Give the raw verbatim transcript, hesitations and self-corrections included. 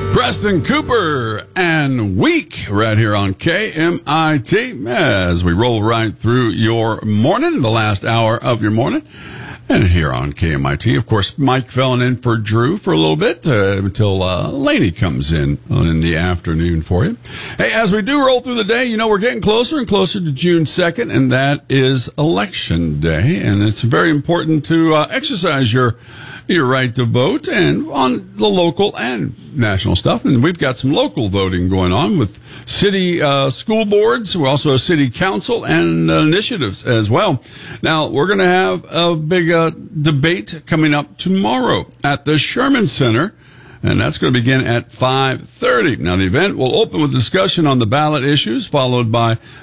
Preston Cooper and Week right here on K M I T as we roll right through your morning, the last hour of your morning. And here on K M I T, of course, Mike filling in for Drew for a little bit uh, until uh, Laney comes in in the afternoon for you. Hey, as we do roll through the day, you know, we're getting closer and closer to June second, and that is Election Day. And it's very important to uh, exercise your your right to vote and on the local and national stuff. And we've got some local voting going on with city uh, school boards. We're also a city council and uh, initiatives as well. Now, we're going to have a big uh, debate coming up tomorrow at the Sherman Center, and that's going to begin at five thirty. Now, the event will open with discussion on the ballot issues, followed by